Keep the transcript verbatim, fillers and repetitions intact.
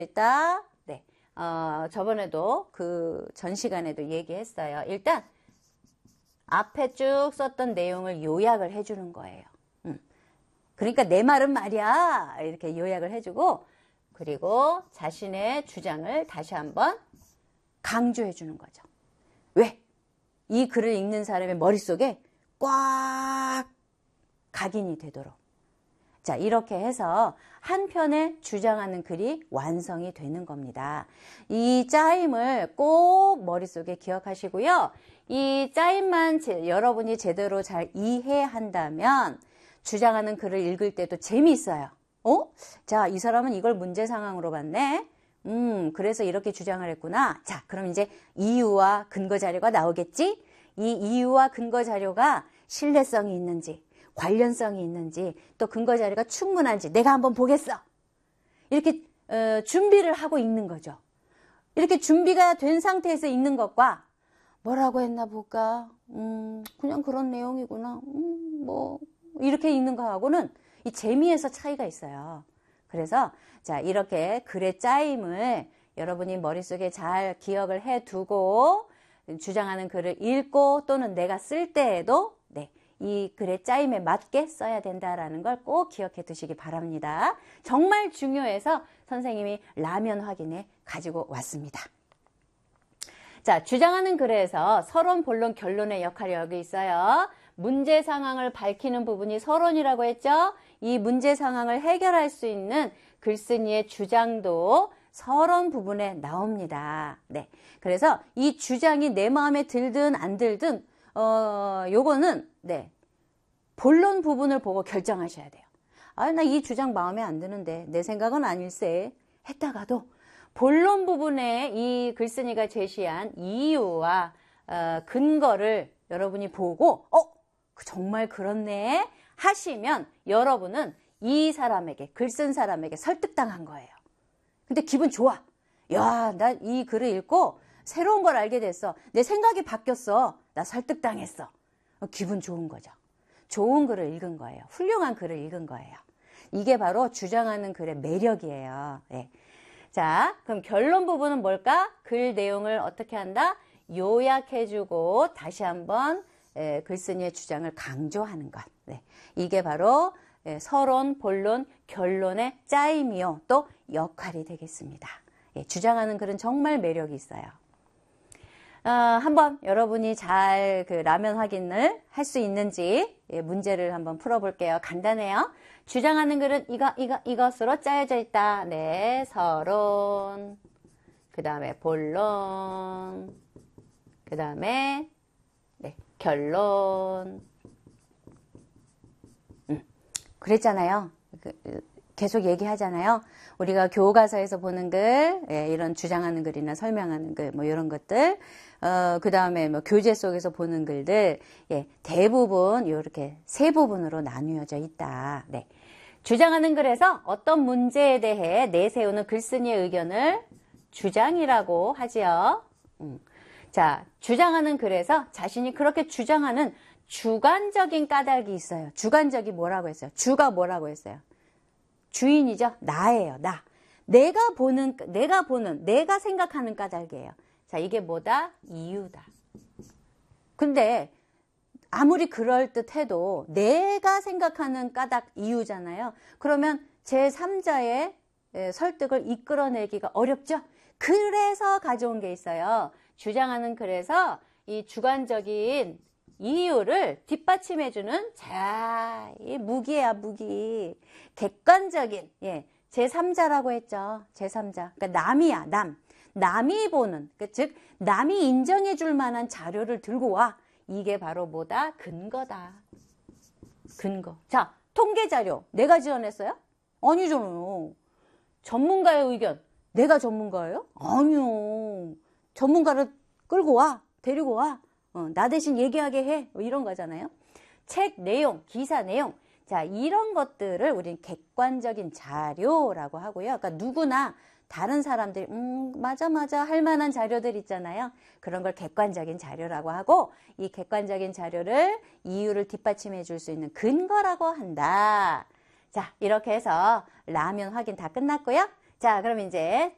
일단 네, 어, 저번에도 그 전 시간에도 얘기했어요. 일단 앞에 쭉 썼던 내용을 요약을 해주는 거예요. 음. 그러니까 내 말은 말이야 이렇게 요약을 해주고 그리고 자신의 주장을 다시 한번 강조해 주는 거죠. 왜? 이 글을 읽는 사람의 머릿속에 꽉 각인이 되도록. 자, 이렇게 해서 한 편의 주장하는 글이 완성이 되는 겁니다. 이 짜임을 꼭 머릿속에 기억하시고요. 이 짜임만 제, 여러분이 제대로 잘 이해한다면 주장하는 글을 읽을 때도 재미있어요. 어? 자, 이 사람은 이걸 문제 상황으로 봤네. 음, 그래서 이렇게 주장을 했구나. 자, 그럼 이제 이유와 근거 자료가 나오겠지? 이 이유와 근거 자료가 신뢰성이 있는지, 관련성이 있는지, 또 근거 자료가 충분한지 내가 한번 보겠어. 이렇게 어, 준비를 하고 읽는 거죠. 이렇게 준비가 된 상태에서 읽는 것과 뭐라고 했나 볼까? 음, 그냥 그런 내용이구나. 음, 뭐 이렇게 읽는 거하고는 이 재미에서 차이가 있어요. 그래서 자, 이렇게 글의 짜임을 여러분이 머릿속에 잘 기억을 해두고 주장하는 글을 읽고 또는 내가 쓸 때에도 네, 이 글의 짜임에 맞게 써야 된다라는 걸 꼭 기억해 두시기 바랍니다. 정말 중요해서 선생님이 라면 확인에 가지고 왔습니다. 자, 주장하는 글에서 서론, 본론, 결론의 역할이 여기 있어요. 문제 상황을 밝히는 부분이 서론이라고 했죠. 이 문제 상황을 해결할 수 있는 글쓴이의 주장도 서론 부분에 나옵니다. 네, 그래서 이 주장이 내 마음에 들든 안 들든 어, 요거는 네, 본론 부분을 보고 결정하셔야 돼요. 아, 나 이 주장 마음에 안 드는데 내 생각은 아닐세 했다가도 본론 부분에 이 글쓴이가 제시한 이유와 어, 근거를 여러분이 보고 어? 정말 그렇네 하시면 여러분은 이 사람에게, 글 쓴 사람에게 설득당한 거예요. 근데 기분 좋아. 야, 나 이 글을 읽고 새로운 걸 알게 됐어. 내 생각이 바뀌었어. 나 설득당했어. 기분 좋은 거죠. 좋은 글을 읽은 거예요. 훌륭한 글을 읽은 거예요. 이게 바로 주장하는 글의 매력이에요. 네. 자, 그럼 결론 부분은 뭘까? 글 내용을 어떻게 한다? 요약해주고 다시 한번 에, 글쓴이의 주장을 강조하는 것. 네. 이게 바로 에, 서론, 본론, 결론의 짜임이요. 또 역할이 되겠습니다. 예, 주장하는 글은 정말 매력이 있어요. 어, 한번 여러분이 잘 그 라면 확인을 할 수 있는지 예, 문제를 한번 풀어볼게요. 간단해요. 주장하는 글은 이거, 이거, 이것으로 짜여져 있다. 네, 서론, 그 다음에 본론, 그 다음에 네, 결론. 음, 그랬잖아요. 그, 계속 얘기하잖아요. 우리가 교과서에서 보는 글, 예, 이런 주장하는 글이나 설명하는 글, 뭐 이런 것들, 어, 그 다음에 뭐 교재 속에서 보는 글들, 예, 대부분 이렇게 세 부분으로 나뉘어져 있다. 네. 주장하는 글에서 어떤 문제에 대해 내세우는 글쓴이의 의견을 주장이라고 하지요. 음. 자, 주장하는 글에서 자신이 그렇게 주장하는 주관적인 까닭이 있어요. 주관적이 뭐라고 했어요? 주가 뭐라고 했어요? 주인이죠. 나예요. 나. 내가 보는, 내가 보는, 내가 생각하는 까닭이에요. 자, 이게 뭐다? 이유다. 근데 아무리 그럴듯해도 내가 생각하는 까닭 이유잖아요. 그러면 제삼자의 설득을 이끌어내기가 어렵죠. 그래서 가져온 게 있어요. 주장하는 글에서 이 주관적인 이유를 뒷받침해주는 자, 이 무기야, 무기. 객관적인, 예, 제삼자라고 했죠. 제삼자. 그러니까 남이야, 남. 남이 보는, 그러니까 즉, 남이 인정해줄 만한 자료를 들고 와. 이게 바로 뭐다? 근거다. 근거. 자, 통계 자료. 내가 지어냈어요? 아니잖아요. 전문가의 의견. 내가 전문가예요? 아니요. 전문가를 끌고 와. 데리고 와. 어, 나 대신 얘기하게 해. 뭐 이런 거잖아요. 책 내용, 기사 내용. 자, 이런 것들을 우리는 객관적인 자료라고 하고요. 그러니까 누구나 다른 사람들이 음, 맞아 맞아 할 만한 자료들 있잖아요. 그런 걸 객관적인 자료라고 하고 이 객관적인 자료를 이유를 뒷받침해 줄 수 있는 근거라고 한다. 자, 이렇게 해서 라면 확인 다 끝났고요. 자, 그럼 이제